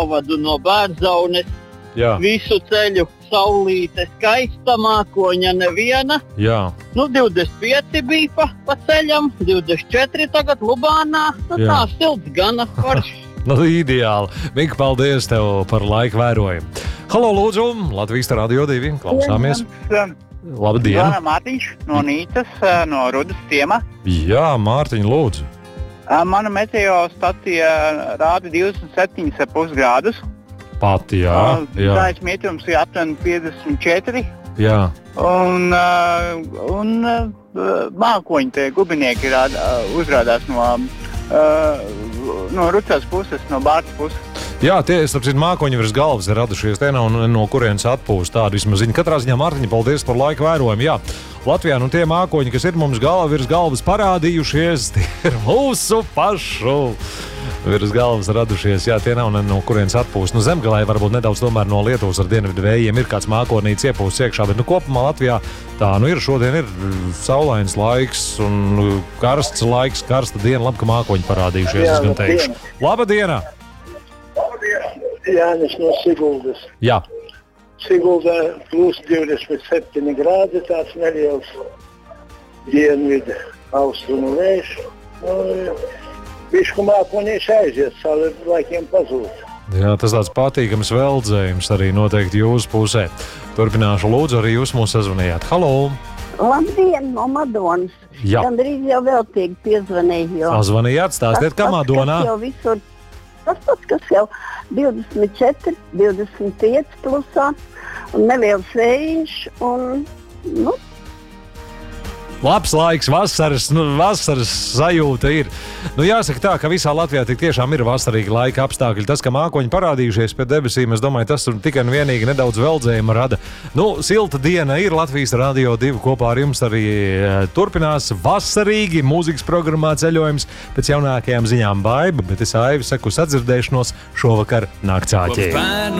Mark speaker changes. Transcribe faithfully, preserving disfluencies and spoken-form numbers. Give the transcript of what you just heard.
Speaker 1: novadu no Bērzaunes.
Speaker 2: Jā.
Speaker 1: Visu ceļu saulīte skaista, mākoņa neviena.
Speaker 2: Jā.
Speaker 1: Nu, divdesmit pieci bija pa, pa ceļam, divdesmit četri tagad Lubānā. Nu,
Speaker 2: Jā.
Speaker 1: tā silts gana forši.
Speaker 2: Nu, ideāli. Mika, paldies tev par laika vērojumu. Halo, lūdzu, Latvijas Radio divi, klausāmies. Labdien.
Speaker 3: Zvana Mārtiņš no Nīcas, no Rudas ciema.
Speaker 2: Jā, Mārtiņ, lūdzu.
Speaker 3: Mana meteostacija rāda divdesmit septiņi komats pieci grādus.
Speaker 2: Pati, jā. jā.
Speaker 3: Gaisa mitrums ir aptuveni piecdesmit četri.
Speaker 2: Jā.
Speaker 3: Un, un mākoņi tie gubinieki rāda, uzrādās no, no Rucas puses, no Bārtas puses.
Speaker 2: Jā, tie, starp citu, mākoņi virs galvas ir radušies tie nav un no kurienes atpūst tādu vismaz ziņu. Katrā ziņā, Mārtiņa, paldies par laika vērojumu. Jā, Latvijā nu tie mākoņi, kas ir mums galva virs galvas parādījušies, tie ir mūsu pašu virs galvas radušies. Jā, tie nav no kurienes atpūst. Nu, zemgalē varbūt nedaudz tomēr no Lietuvas ar dienvidu vējiem ir kāds mākonīts iepūsts iekšā, bet nu kopumā Latvijā tā nu ir šodien ir saulains laiks un karsts laiks, karsta diena, labi, ka mākoņi parādījušies, es gan teikšu. Laba diena!
Speaker 4: Jānis no Siguldas.
Speaker 2: Jā.
Speaker 4: Siguldā plus divdesmit septiņi grādi, tāds neliels dienvidu austrumu vējš. Nu, bišku mākoņieši aiziet, saule laikiem pazūd.
Speaker 2: Jā, tas tāds patīkams veldzējums arī noteikti jūsu pusē. Turpināšu, lūdzu, arī jūs mūs sazvanījāt. Halo!
Speaker 5: Labdien, no Madonas.
Speaker 2: Jā.
Speaker 5: Gandrīz jau veltīgi piezvanīju. Jo...
Speaker 2: Sazvanījāt, stāstiet, kā Madonā?
Speaker 5: Tas, kas jau visur, tas pats, kas jau divdesmit četri, divdesmit pieci plusā, un neliels vējiņš, un, nu...
Speaker 2: Labs laiks, vasaras, nu, vasaras sajūta ir. Nu, jāsaka tā, ka visā Latvijā tik tiešām ir vasarīgi laika apstākļi. Tas, ka mākoņi parādījušies pie debesīm, es domāju, tas tikai un vienīgi nedaudz veldzējuma rada. Nu, silta diena ir Latvijas Radio divi kopā ar jums arī turpinās vasarīgi mūzikas programmā ceļojums pēc jaunākajām ziņām Baiba, bet es Aivi saku sadzirdēšanos šovakar naktsāķē.